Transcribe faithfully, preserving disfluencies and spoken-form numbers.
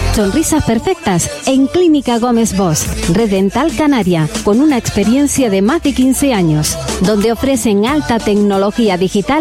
Sonrisas perfectas en Clínica Gómez Bosch, Red Dental Canaria, con una experiencia de más de quince años, donde ofrecen alta tecnología digital